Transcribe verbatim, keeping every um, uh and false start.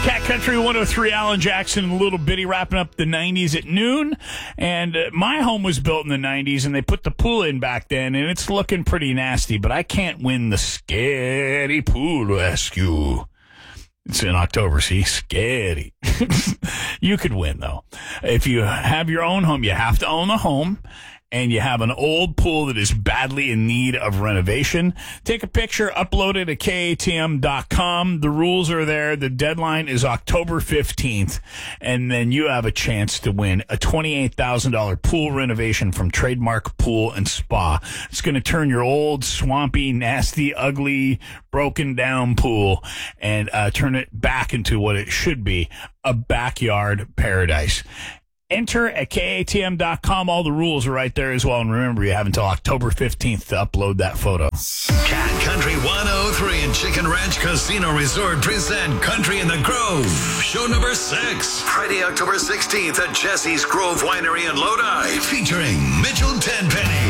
Cat Country one oh three, Alan Jackson, a little bitty wrapping up the nineties at noon. And uh, my home was built in the nineties, and they put the pool in back then, and it's looking pretty nasty, but I can't win the scary pool rescue. It's in October, see? Scary. You could win, though. If you have your own home, you have to own a home, and you have an old pool that is badly in need of renovation, take a picture, upload it at K A T M dot com. The rules are there. The deadline is October fifteenth, and then you have a chance to win a twenty-eight thousand dollars pool renovation from Trademark Pool and Spa. It's going to turn your old, swampy, nasty, ugly, broken down pool and uh, turn it back into what it should be, a backyard paradise. Enter at K A T M dot com. All the rules are right there as well. And remember, you have until October fifteenth to upload that photo. Cat Country one oh three and Chicken Ranch Casino Resort present Country in the Grove. Show number six. Friday, October sixteenth at Jesse's Grove Winery in Lodi. Featuring Mitchell Tenpenny.